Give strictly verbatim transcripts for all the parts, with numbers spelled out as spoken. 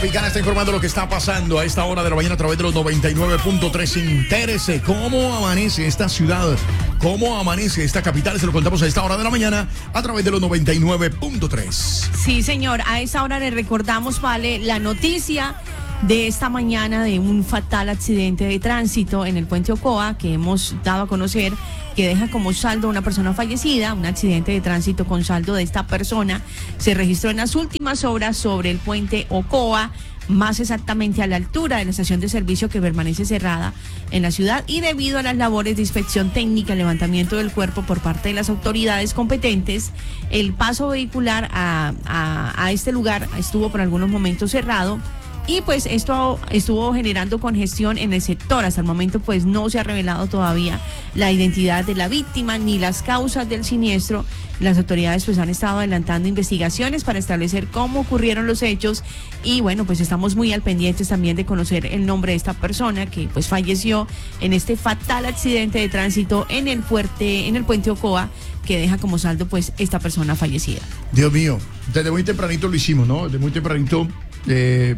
Tropicana está informando lo que está pasando a esta hora de la mañana a través de los noventa y nueve punto tres. Entérese cómo amanece esta ciudad, cómo amanece esta capital. Se lo contamos a esta hora de la mañana a través de los noventa y nueve punto tres. Sí, señor. A esta hora le recordamos, vale, la noticia de esta mañana de un fatal accidente de tránsito en el puente Ocoa que hemos dado a conocer, que deja como saldo una persona fallecida. Un accidente de tránsito con saldo de esta persona se registró en las últimas horas sobre el puente Ocoa, más exactamente a la altura de la estación de servicio que permanece cerrada en la ciudad, y debido a las labores de inspección técnica, levantamiento del cuerpo por parte de las autoridades competentes, el paso vehicular a, a, a este lugar estuvo por algunos momentos cerrado. Y pues esto estuvo generando congestión en el sector. Hasta el momento pues no se ha revelado todavía la identidad de la víctima ni las causas del siniestro. Las autoridades pues han estado adelantando investigaciones para establecer cómo ocurrieron los hechos, y bueno, pues estamos muy al pendientes también de conocer el nombre de esta persona que pues falleció en este fatal accidente de tránsito en el puente, en el puente Ocoa, que deja como saldo pues esta persona fallecida. Dios mío, desde muy tempranito lo hicimos, ¿no? Desde muy tempranito eh...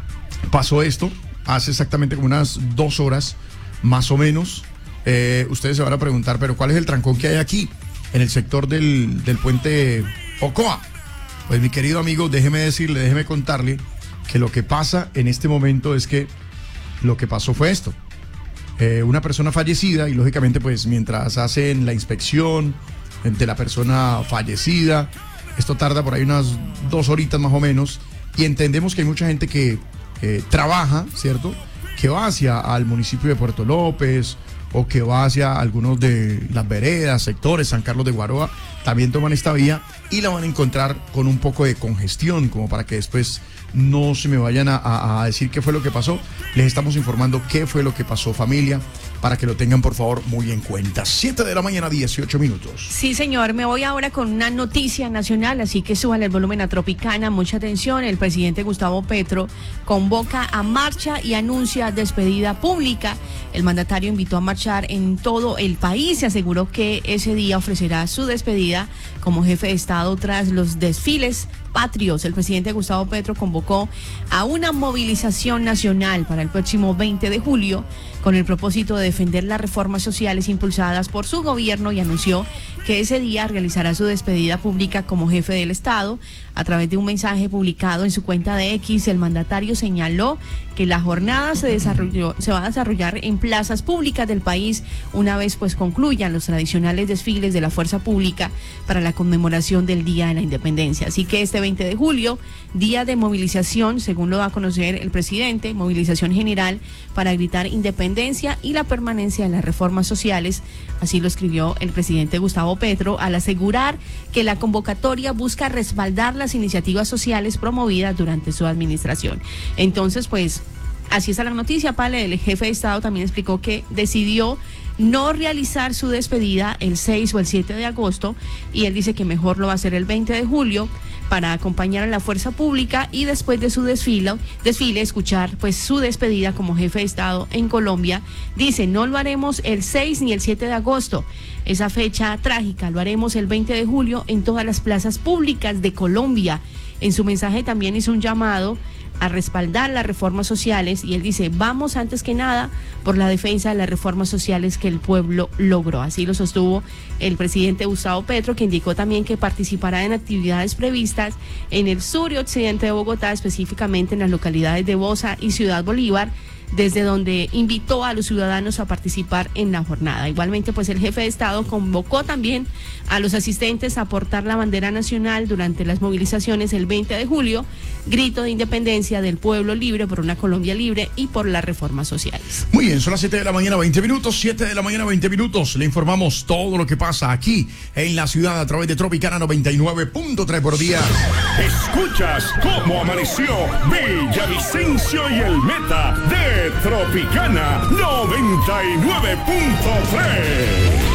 pasó esto, hace exactamente como unas dos horas, más o menos. Eh, ustedes se van a preguntar, pero ¿cuál es el trancón que hay aquí, en el sector del, del puente Ocoa? Pues mi querido amigo, déjeme decirle, déjeme contarle que lo que pasa en este momento es que lo que pasó fue esto. Eh, una persona fallecida, y lógicamente pues mientras hacen la inspección de la persona fallecida, esto tarda por ahí unas dos horitas más o menos, y entendemos que hay mucha gente que Eh, trabaja, ¿cierto? Que va hacia al municipio de Puerto López o que va hacia algunos de las veredas, sectores, San Carlos de Guaroa, también toman esta vía y la van a encontrar con un poco de congestión, como para que después no se me vayan a, a, a decir qué fue lo que pasó. Les estamos informando qué fue lo que pasó, familia, para que lo tengan por favor muy en cuenta. siete de la mañana, dieciocho minutos. Sí, señor, me voy ahora con una noticia nacional, así que suban el volumen a Tropicana, mucha atención. El presidente Gustavo Petro convoca a marcha y anuncia despedida pública. El mandatario invitó a marchar en todo el país, se aseguró que ese día ofrecerá su despedida como jefe de Estado tras los desfiles patrios. El presidente Gustavo Petro convocó a una movilización nacional para el próximo veinte de julio con el propósito de defender las reformas sociales impulsadas por su gobierno, y anunció que ese día realizará su despedida pública como jefe del Estado. A través de un mensaje publicado en su cuenta de X, el mandatario señaló que la jornada se desarrolló, se va a desarrollar en plazas públicas del país una vez pues concluyan los tradicionales desfiles de la fuerza pública para la conmemoración del Día de la Independencia. Así que este veinte de julio, día de movilización, según lo da a conocer el presidente, movilización general para gritar independencia y la permanencia de las reformas sociales. Así lo escribió el presidente Gustavo Petro al asegurar que la convocatoria busca respaldar las iniciativas sociales promovidas durante su administración. Entonces, pues, así está la noticia, Pale. El jefe de Estado también explicó que decidió no realizar su despedida el seis o el siete de agosto, y él dice que mejor lo va a hacer el veinte de julio para acompañar a la fuerza pública y después de su desfile, desfile escuchar pues su despedida como jefe de Estado en Colombia. Dice, no lo haremos el seis ni el siete de agosto, esa fecha trágica, lo haremos el veinte de julio en todas las plazas públicas de Colombia. En su mensaje también hizo un llamado a respaldar las reformas sociales, y él dice, vamos antes que nada por la defensa de las reformas sociales que el pueblo logró. Así lo sostuvo el presidente Gustavo Petro, que indicó también que participará en actividades previstas en el sur y occidente de Bogotá, específicamente en las localidades de Bosa y Ciudad Bolívar, desde donde invitó a los ciudadanos a participar en la jornada. Igualmente, pues el jefe de Estado convocó también a los asistentes a portar la bandera nacional durante las movilizaciones el veinte de julio, grito de independencia del pueblo libre por una Colombia libre y por las reformas sociales. Muy bien, son las siete de la mañana, veinte minutos, siete de la mañana, veinte minutos. Le informamos todo lo que pasa aquí en la ciudad a través de Tropicana noventa y nueve punto tres por día. Escuchas cómo amaneció Villavicencio y el Meta de Tropicana noventa y nueve punto tres.